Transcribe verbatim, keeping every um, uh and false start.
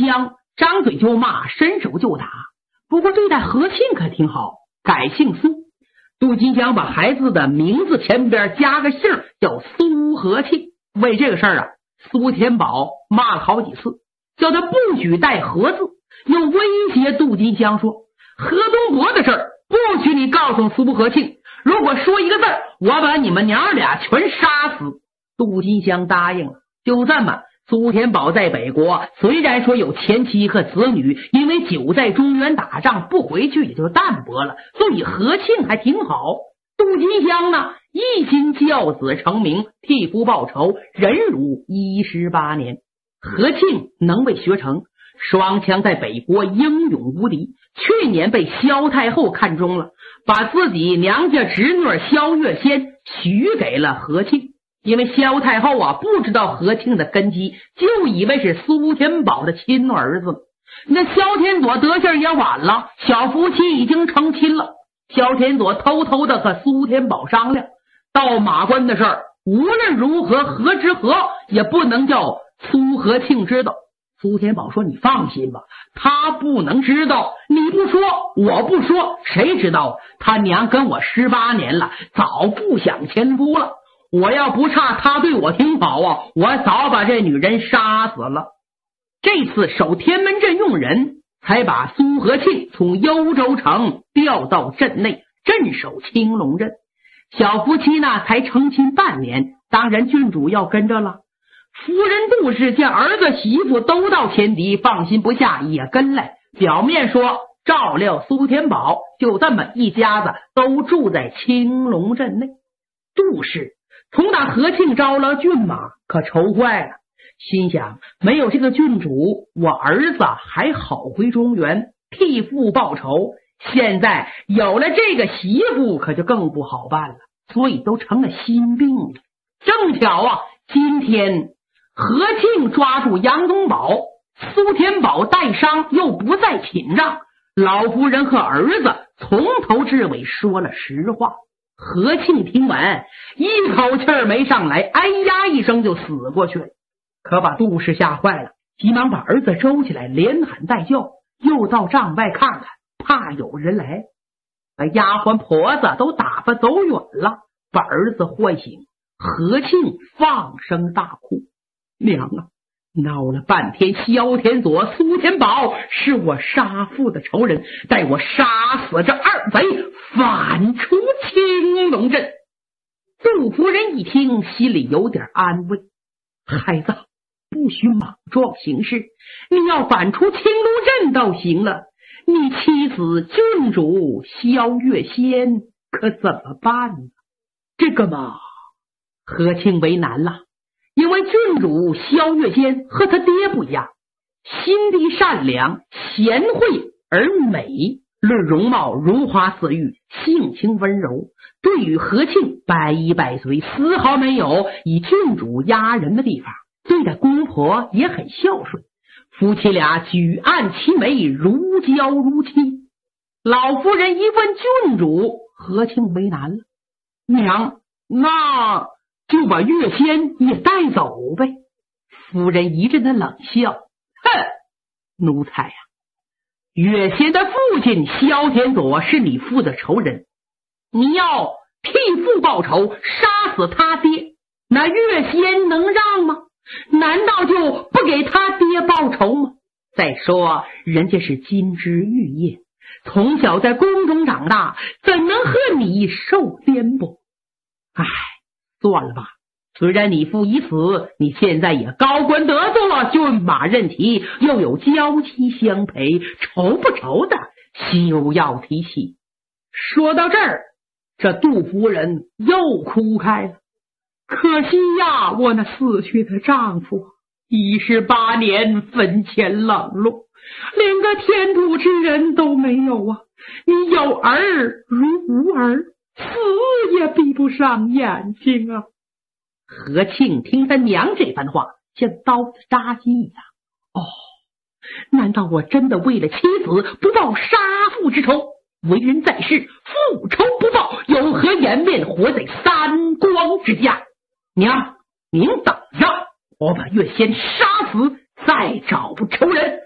江张嘴就骂，伸手就打，不过对待何庆可挺好，改姓苏。杜金香把孩子的名字前边加个姓叫苏和庆。为这个事儿啊，苏天宝骂了好几次，叫他不许带何字，又威胁杜金香说，何东伯的事儿不许你告诉苏和庆，如果说一个字，我把你们娘俩全杀死。杜金香答应了。就这么，苏天宝在北国虽然说有前妻和子女，因为久在中原打仗不回去也就淡薄了，所以何庆还挺好。杜金香呢，一心教子成名，替父报仇，忍辱一十八年。何庆能为学成，双枪在北国英勇无敌，去年被萧太后看中了，把自己娘家侄女萧月仙许给了何庆。因为萧太后啊不知道何庆的根基，就以为是苏天宝的亲儿子。那萧天佐得信也晚了，小夫妻已经成亲了。萧天佐偷偷的和苏天宝商量，到马关的事儿无论如何何之何也不能叫苏和庆知道。苏天宝说，你放心吧，他不能知道，你不说我不说，谁知道他娘跟我十八年了，早不想前夫了，我要不差他对我挺好啊，我早把这女人杀死了。这次守天门镇用人，才把苏和庆从幽州城调到镇内镇守青龙镇。小夫妻呢才成亲半年，当然郡主要跟着了。夫人杜氏见儿子媳妇都到前敌，放心不下也跟来，表面说照料苏天宝，就这么一家子都住在青龙镇内。杜氏从打何庆招了骏马，可愁坏了，心想没有这个郡主，我儿子还好回中原替父报仇，现在有了这个媳妇可就更不好办了，所以都成了心病了。正巧啊，今天何庆抓住杨宗保，苏天宝带伤又不在寝帐，老夫人和儿子从头至尾说了实话。何庆听完一口气儿没上来，哎呀一声就死过去了，可把杜氏吓坏了，急忙把儿子周起来，连喊带叫，又到帐外看看，怕有人来。把丫鬟婆子都打发走远了，把儿子唤醒。何庆放声大哭，娘啊，闹了半天，萧天佐、苏天宝是我杀父的仇人，待我杀死这二贼，反出青龙镇。杜夫人一听，心里有点安慰，孩子不许莽撞行事，你要反出青龙镇倒行了，你妻子郡主萧月仙可怎么办呢？这个嘛，何庆为难了，因为郡主萧月仙和他爹不一样，心地善良，贤惠而美，论容貌如花似玉，性情温柔，对于何庆百依百随，丝毫没有以郡主压人的地方，对待公婆也很孝顺，夫妻俩举案齐眉，如胶如漆。老夫人一问郡主，何庆为难了，娘，那就把月仙也带走呗。夫人一阵的冷笑，哼，奴才呀、啊，月仙的父亲萧天佐是你父的仇人，你要替父报仇，杀死他爹，那月仙能让吗？难道就不给他爹报仇吗？再说人家是金枝玉叶，从小在宫中长大，怎能和你受颠簸？唉，算了吧，虽然你父已死，你现在也高官得坐，骏马任骑，又有娇妻相陪，愁不愁的休要提起。说到这儿，这杜夫人又哭开了，可惜呀，我那死去的丈夫一十八年坟前冷落，连个天土之人都没有啊！你有儿如无儿，死也闭不上眼睛啊！何庆听他娘这番话，像刀子扎心一样。哦，难道我真的为了妻子不报杀父之仇？为人在世，复仇不报，有何颜面活在三光之下？娘，您等着，我把月仙杀死，再找仇人，